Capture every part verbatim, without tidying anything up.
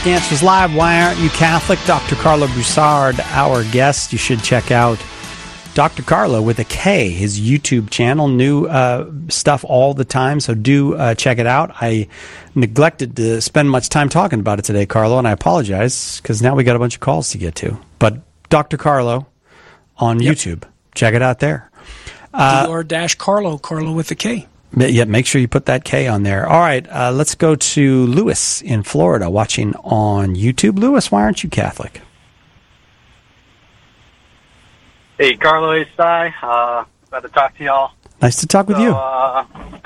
Answers Live, Why Aren't You Catholic? Doctor Carlo Broussard, our guest. You should check out Doctor Carlo with a K, his YouTube channel. New uh, stuff all the time, so do uh, check it out. I neglected to spend much time talking about it today, Carlo, and I apologize because now we got a bunch of calls to get to. But Doctor Carlo on yep. YouTube. Check it out there. Uh, or dash Carlo, Carlo with a K. Yeah, make sure you put that K on there. All right, uh, let's go to Lewis in Florida watching on YouTube. Lewis, why aren't you Catholic? Hey, Carlo, it's Cy. Uh, glad to talk to y'all. Nice to talk with so, you. Uh,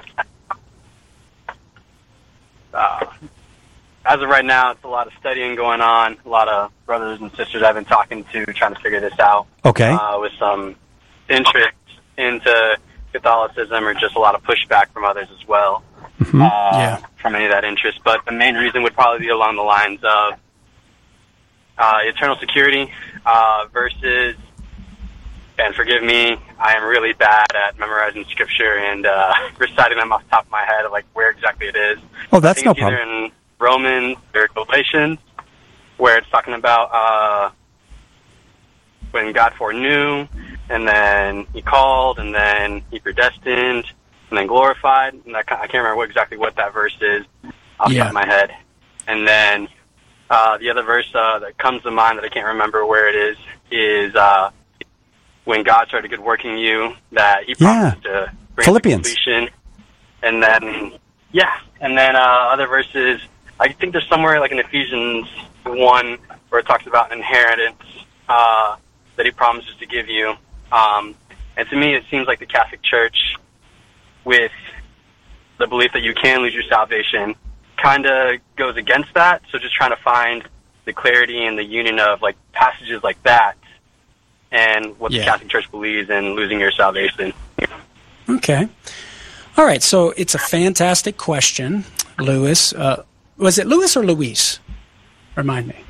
uh, as of right now, it's a lot of studying going on. A lot of brothers and sisters I've been talking to trying to figure this out. Okay. Uh, with some interest into Catholicism or just a lot of pushback from others as well. Mm-hmm. Uh, yeah. From any of that interest. But the main reason would probably be along the lines of uh, eternal security uh, versus, and forgive me, I am really bad at memorizing scripture and uh, reciting them off the top of my head of like where exactly it is. Oh, that's I think no it's either problem. in Romans or Galatians, where it's talking about uh, when God foreknew, and then he called, and then he predestined, and then glorified. And I can't remember what, exactly what that verse is off the yeah. top of my head. And then uh, the other verse uh, that comes to mind that I can't remember where it is, is uh, when God started good working you, that he promised yeah. to bring Philippians. to completion. And then, yeah, and then uh, other verses, I think there's somewhere like in Ephesians one where it talks about an inheritance uh, that he promises to give you. Um, and to me, it seems like the Catholic Church, with the belief that you can lose your salvation, kind of goes against that. So just trying to find the clarity and the union of like passages like that and what yeah. the Catholic Church believes in losing your salvation. Okay. All right, so it's a fantastic question, Lewis. Uh, was it Lewis or Luis? Remind me.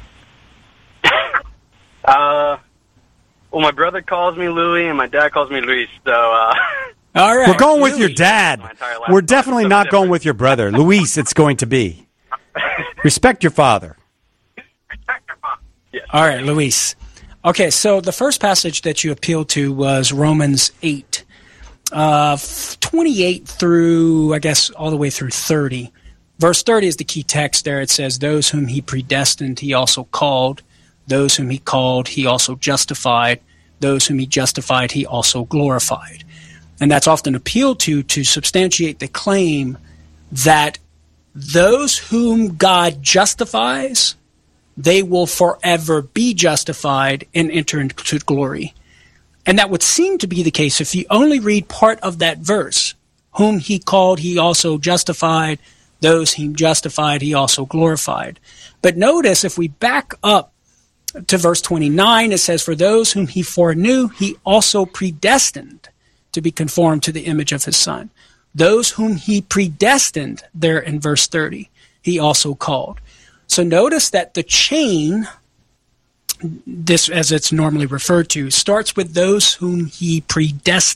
uh... Well, my brother calls me Louis, and my dad calls me Luis, so... Uh, All right. We're going with Louis. your dad. We're definitely so not different. going with your brother. Luis, it's going to be. Respect your father. Yeah. All right, Luis. Okay, so the first passage that you appealed to was Romans eight, uh, twenty-eight through, I guess, all the way through thirty. Verse thirty is the key text there. It says, those whom he predestined, he also called. Those whom he called, he also justified. Those whom he justified, he also glorified. And that's often appealed to to substantiate the claim that those whom God justifies, they will forever be justified and enter into glory. And that would seem to be the case if you only read part of that verse. Whom he called, he also justified. Those he justified, he also glorified. But notice if we back up to verse twenty-nine, it says, for those whom he foreknew, he also predestined to be conformed to the image of his Son. Those whom he predestined, there in verse thirty, he also called. So notice that the chain, this as it's normally referred to, starts with those whom he predestined.